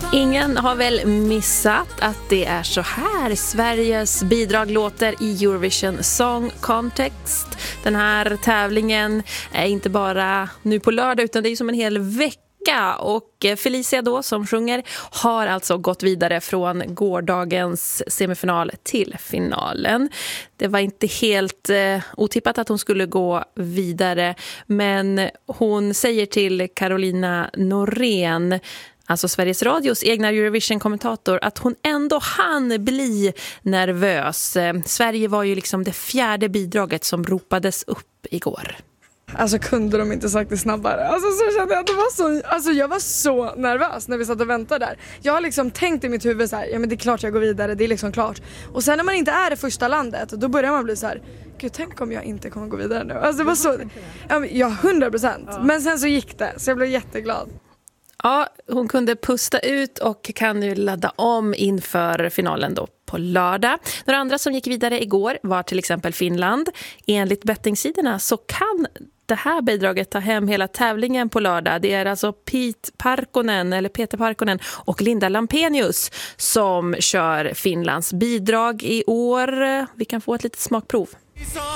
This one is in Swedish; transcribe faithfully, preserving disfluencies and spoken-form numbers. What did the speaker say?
Ingen har väl missat att det är så här Sveriges bidrag låter i Eurovision Song Contest. Den här tävlingen är inte bara nu på lördag utan det är som en hel vecka. Och Felicia då som sjunger har alltså gått vidare från gårdagens semifinal till finalen. Det var inte helt eh, otippat att hon skulle gå vidare, men hon säger till Carolina Norén, alltså Sveriges Radios egna Eurovision-kommentator, att hon ändå hann bli nervös. Sverige var ju liksom det fjärde bidraget som ropades upp igår. Alltså kunde de inte sagt det snabbare? Alltså så kände jag att det var så, alltså jag var så nervös när vi satt och väntade där. Jag har liksom tänkt i mitt huvud så här, ja men det är klart jag går vidare, det är liksom klart. Och sen när man inte är det första landet, då börjar man bli så här, gud tänk om jag inte kommer gå vidare nu. Alltså det var så, ja hundra procent. Men sen så gick det, så jag blev jätteglad. Ja, hon kunde pusta ut och kan nu ladda om inför finalen då på lördag. Några andra som gick vidare igår var till exempel Finland. Enligt bettingsidorna så kan det här bidraget ta hem hela tävlingen på lördag. Det är alltså Pete Parkkonen, eller Peter Parkkonen och Linda Lampenius som kör Finlands bidrag i år. Vi kan få ett litet smakprov.